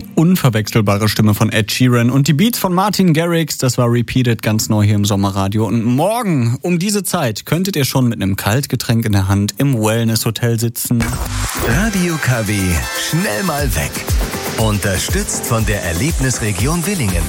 Unverwechselbare Stimme von Ed Sheeran und die Beats von Martin Garrix, das war Repeated, ganz neu hier im Sommerradio. Und morgen um diese Zeit könntet ihr schon mit einem Kaltgetränk in der Hand im Wellness-Hotel sitzen. Radio KW, schnell mal weg. Unterstützt von der Erlebnisregion Willingen.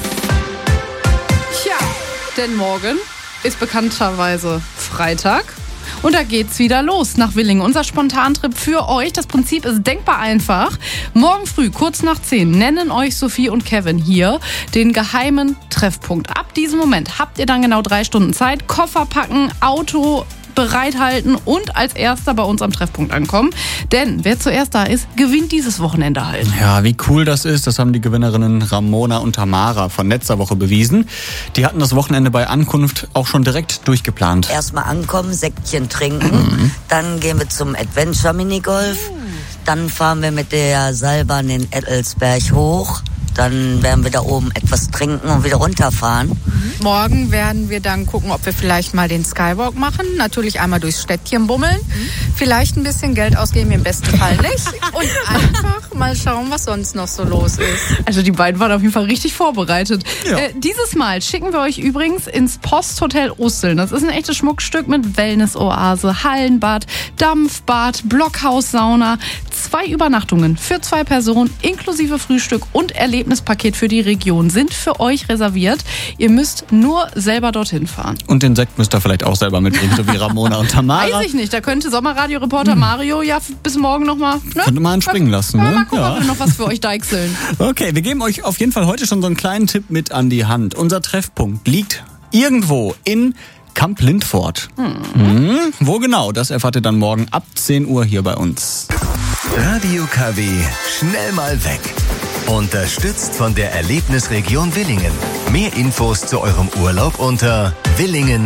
Tja, denn morgen ist bekannterweise Freitag. Und da geht's wieder los nach Willingen. Unser Spontantrip für euch. Das Prinzip ist denkbar einfach. Morgen früh, kurz nach 10, nennen euch Sophie und Kevin hier den geheimen Treffpunkt. Ab diesem Moment habt ihr dann genau 3 Stunden Zeit. Koffer packen, Auto bereithalten und als Erster bei uns am Treffpunkt ankommen. Denn wer zuerst da ist, gewinnt dieses Wochenende halt. Ja, wie cool das ist, das haben die Gewinnerinnen Ramona und Tamara von letzter Woche bewiesen. Die hatten das Wochenende bei Ankunft auch schon direkt durchgeplant. Erstmal ankommen, Säckchen trinken, dann gehen wir zum Adventure Minigolf, dann fahren wir mit der Seilbahn in Ettelsberg hoch. Dann werden wir da oben etwas trinken und wieder runterfahren. Morgen werden wir dann gucken, ob wir vielleicht mal den Skywalk machen. Natürlich einmal durchs Städtchen bummeln. Vielleicht ein bisschen Geld ausgeben, im besten Fall nicht. Und einfach mal schauen, was sonst noch so los ist. Also die beiden waren auf jeden Fall richtig vorbereitet. Ja. Dieses Mal schicken wir euch übrigens ins Posthotel Usseln. Das ist ein echtes Schmuckstück mit Wellness-Oase, Hallenbad, Dampfbad, Blockhaussauna. 2 Übernachtungen für 2 Personen inklusive Frühstück und Erlebnispaket für die Region sind für euch reserviert. Ihr müsst nur selber dorthin fahren. Und den Sekt müsst ihr vielleicht auch selber mitbringen, so wie Ramona und Tamara. Weiß ich nicht, da könnte Sommerradio-Reporter Mario ja bis morgen nochmal... Ne? Könnte man springen lassen, Ja, ne? mal gucken, ob wir noch was für euch deichseln. Okay, wir geben euch auf jeden Fall heute schon so einen kleinen Tipp mit an die Hand. Unser Treffpunkt liegt irgendwo in Kamp Lindfort. Wo genau, das erfahrt ihr dann morgen ab 10 Uhr hier bei uns. Radio KW, schnell mal weg. Unterstützt von der Erlebnisregion Willingen. Mehr Infos zu eurem Urlaub unter Willingen.